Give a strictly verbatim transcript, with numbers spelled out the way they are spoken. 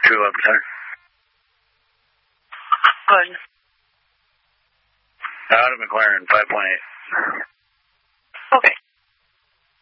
two eleven center. Good. Out of McLaren, five point eight. Okay.